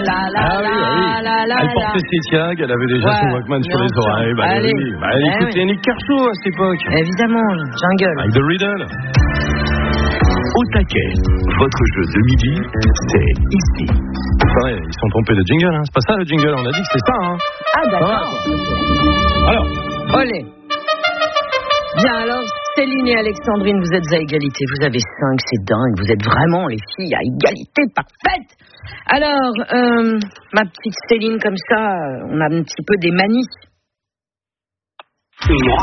Elle portait ses tiags, elle avait déjà son Walkman sur les oreilles. Elle écoutait Nick Kershaw à cette époque. Évidemment, Jungle. Avec The Riddle. Au taquet, votre jeu de midi, c'est ici. Ouais, ils sont trompés de jingle, hein. C'est pas ça le jingle, on a dit que c'est ça, hein. Ah, d'accord. Alors. Olé. Bien, alors, Céline et Alexandrine, vous êtes à égalité. Vous avez 5, c'est dingue. Vous êtes vraiment, les filles, à égalité parfaite. Alors, ma petite Céline, comme ça, on a un petit peu des manies. Moi,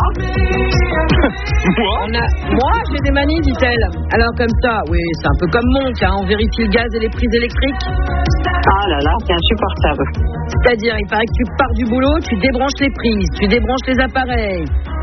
j'ai des manies, dit-elle. Alors comme ça, oui, c'est un peu comme Monk, hein, on vérifie le gaz et les prises électriques. Ah là là, c'est insupportable. C'est-à-dire, il paraît que tu pars du boulot, tu débranches les prises, tu débranches les appareils,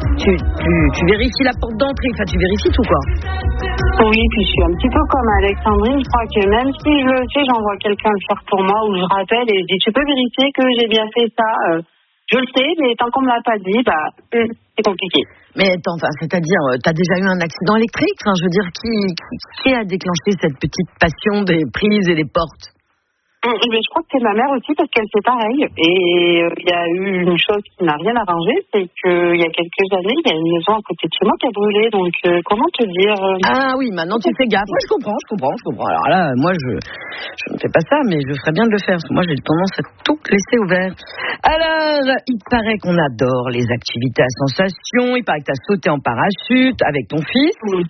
tu vérifies la porte d'entrée, enfin tu vérifies tout quoi. Oui, puis je suis un petit peu comme Alexandrine, je crois que même si je le sais, j'envoie quelqu'un le faire pour moi ou je rappelle et je dis tu peux vérifier que j'ai bien fait ça. Je le sais, mais tant qu'on me l'a pas dit, c'est compliqué. Mais attends, c'est-à-dire, t'as déjà eu un accident électrique? Enfin, je veux dire, qui a déclenché cette petite passion des prises et des portes? Mais je crois que c'est ma mère aussi parce qu'elle fait pareil. Et il y a eu une chose qui n'a rien arrangé, c'est qu'il y a quelques années, il y a une maison à côté de chez moi qui a brûlé. Donc, comment te dire Ah oui, maintenant tu fais gaffe. Oui, je comprends. Alors là, moi, je ne fais pas ça, mais je ferais bien de le faire. Parce que moi, j'ai tendance à tout laisser ouvert. Alors, il paraît qu'on adore les activités à sensation. Il paraît que tu as sauté en parachute avec ton fils.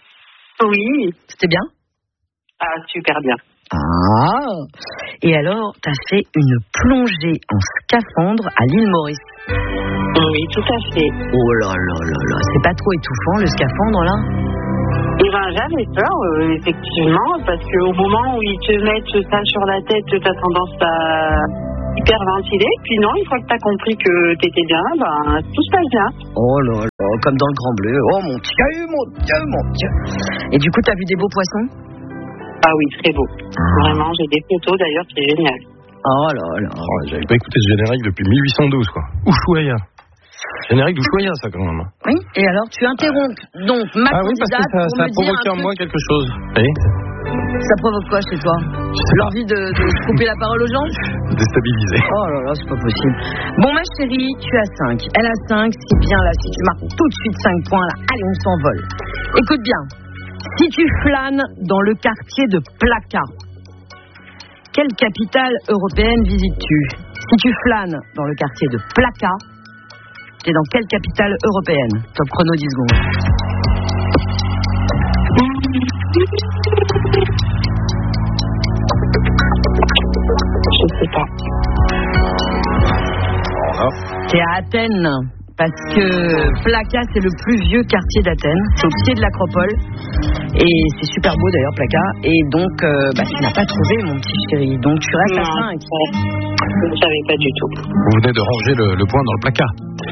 Oui. C'était bien? Ah, super bien. Ah. Et alors, tu as fait une plongée en scaphandre à l'île Maurice. Oui, tout à fait. Oh là là là là. C'est pas trop étouffant, le scaphandre, là? Eh ben, j'avais peur, effectivement, parce qu'au moment où ils te mettent ça sur la tête, tu as tendance à hyperventiler. Puis non, une fois que tu as compris que tu étais bien, tout se passe bien. Oh là là, comme dans le Grand Bleu. Oh mon Dieu. Et du coup, tu as vu des beaux poissons? Ah oui, très beau. Vraiment, j'ai des photos d'ailleurs, c'est génial. Oh là là. Oh, j'avais pas écouté ce générique depuis 1812, quoi. Ushuaïa. Générique d'Ushuaïa, ça, quand même. Oui, et alors tu interromps donc ma candidate parce que ça a provoqué en moi quelque chose. Oui. Ça provoque quoi chez toi? L'envie de couper la parole aux gens? Déstabilisé. Oh là là, c'est pas possible. Bon, ma chérie, tu as 5. Elle a 5, c'est bien là. Si tu marques tout de suite 5 points, là, allez, on s'envole. Écoute bien. Si tu flânes dans le quartier de Plaka, quelle capitale européenne visites-tu? Si tu flânes dans le quartier de Plaka, t'es dans quelle capitale européenne? Top chrono 10 secondes. Je sais pas. T'es à Athènes. Parce que Plaka, c'est le plus vieux quartier d'Athènes. C'est au pied de l'Acropole. Et c'est super beau d'ailleurs, Plaka. Et donc, tu n'as pas trouvé, mon petit chéri. Donc, tu restes à 5. Je ne savais pas du tout. Vous venez de ranger le point dans le placard.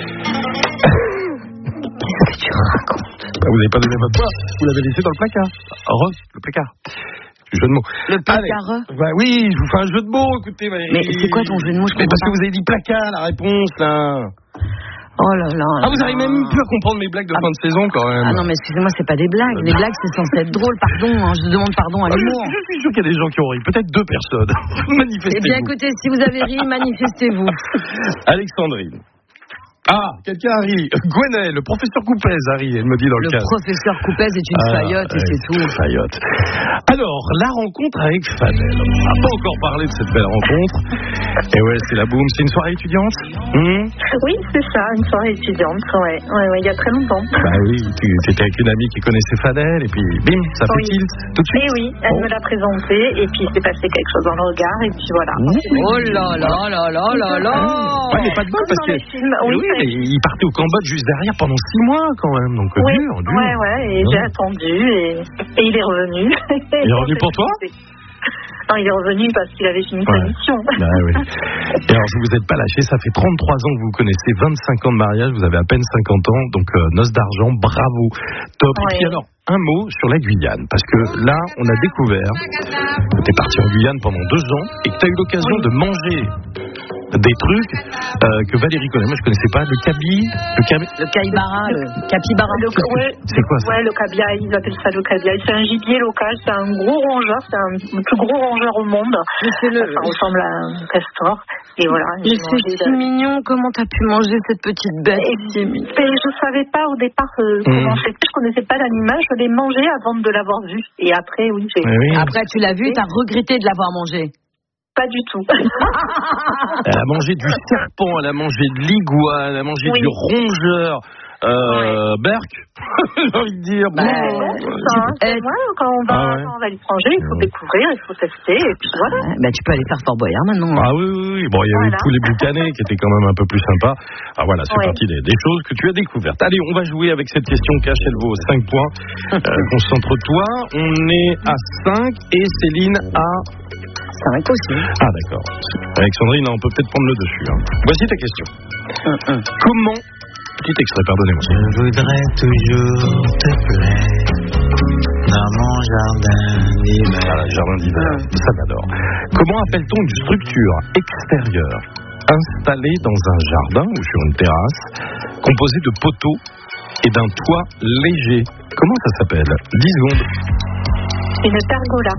Qu'est-ce que tu racontes? Vous n'avez pas donné votre point. Vous l'avez laissé dans le placard. Le placard. Jeu de mots. Le placard. Oui, je vous fais un jeu de mots, écoutez. Mais c'est quoi ton jeu de mots? Mais parce que vous avez dit placard, la réponse, là. Oh là là. Ah, vous n'arrivez même plus à comprendre mes blagues de fin de saison, quand même. Ah non, mais excusez-moi, c'est pas des blagues. Les blagues, c'est censé être drôle, pardon. Hein, je demande pardon à l'humour. Je suis sûr qu'il y a des gens qui ont ri. Peut-être 2 personnes. Manifestez-vous. Eh bien, écoutez, si vous avez ri, manifestez-vous. Alexandrine. Ah, quelqu'un a ri. Gwenet, le professeur Coupez a ri, elle me dit dans le cas. Le professeur Coupez est une faillotte et c'est tout. Faillotte. Alors, la rencontre avec Fadel. On n'a pas encore parlé de cette belle rencontre. Et ouais, c'est la boum. C'est une soirée étudiante? Oui, c'est ça, une soirée étudiante. Ouais, il y a très longtemps. Bah oui, tu étais avec une amie qui connaissait Fadel et puis bim, ça fait tilt tout de suite. Et oui, elle me l'a présenté et puis il s'est passé quelque chose dans le regard et puis voilà. Oh là là là là là là. Ouais, mais pas de bol parce que mais il partait au Cambodge juste derrière pendant 6 mois quand même, donc dur. Ouais, et j'ai attendu et il est revenu. Il est revenu pour toi? Non, il est revenu parce qu'il avait fini sa mission. Bah oui. Et alors, vous n'êtes pas lâché, ça fait 33 ans que vous connaissez, 25 ans de mariage, vous avez à peine 50 ans, donc noces d'argent, bravo, top. Et puis alors, un mot sur la Guyane, parce que là, on a découvert que tu es parti en Guyane pendant 2 ans et que tu as eu l'occasion de manger des trucs que Valérie connaît. Moi, je connaissais pas. Le capybara, c'est quoi ça? Ouais, le cabiai, ils appellent ça le cabiai. C'est un gibier local, c'est un gros rongeur, c'est le plus gros rongeur au monde. Ça ressemble à un castor. Et voilà. Mais c'est si mignon, comment t'as pu manger cette petite bête? Je savais pas au départ comment c'était, je connaissais pas l'animal, je l'ai mangé avant de l'avoir vu. Et après, oui. Après, tu l'as vu et t'as regretté de l'avoir mangé? Pas du tout. Elle a mangé du serpent, elle a mangé de l'iguane, elle a mangé du rongeur. Berk, j'ai envie de dire. Quand on va à l'étranger, il faut découvrir, il faut tester, et puis voilà. Tu peux aller faire Fort Boyard maintenant. Ah oui. Bon, il y avait le poulet boucané qui était quand même un peu plus sympa. Ah voilà, c'est parti des choses que tu as découvertes. Allez, on va jouer avec cette question cash, elle vaut 5 points. Concentre-toi, on est à 5 et Céline à 5 aussi. Ah d'accord. Alexandrine, on peut peut-être prendre le dessus. Voici ta question. Comment... Petit extrait, pardonnez-moi. Je voudrais toujours te plaire dans mon jardin d'hiver. Ah, jardin d'hiver, ça j'adore. Comment appelle-t-on une structure extérieure installée dans un jardin ou sur une terrasse composée de poteaux et d'un toit léger? Comment ça s'appelle? 10 secondes. Une pergola.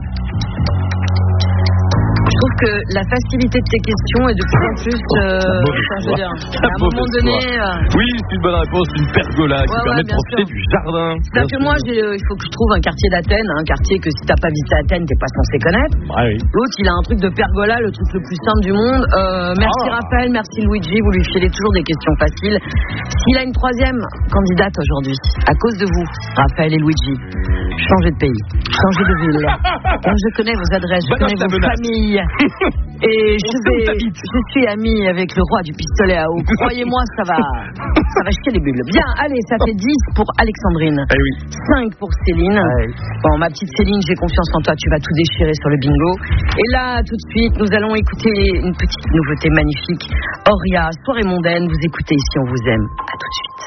Je trouve que la facilité de tes questions est de plus en plus. Je veux dire, à un moment donné. Oui, c'est une bonne réponse, une pergola qui permet de profiter du jardin. C'est-à-dire que moi, il faut que je trouve un quartier d'Athènes, un quartier que si t'as pas visité Athènes, t'es pas censé connaître. L'autre, il a un truc de pergola, le truc le plus simple du monde. Merci Raphaël, merci Luigi, vous lui filez toujours des questions faciles. S'il a une troisième candidate aujourd'hui, à cause de vous, Raphaël et Luigi, changez de pays, changez de ville. Donc, je connais vos adresses, je connais vos familles. Et je suis amie avec le roi du pistolet à eau. Croyez-moi, ça va jeter les bulles. Bien, allez, ça fait 10 pour Alexandrine. 5 pour Céline. Bon, ma petite Céline, j'ai confiance en toi, tu vas tout déchirer sur le bingo. Et là, tout de suite, nous allons écouter une petite nouveauté magnifique. Auria, Soirée mondaine, vous écoutez Ici on vous aime.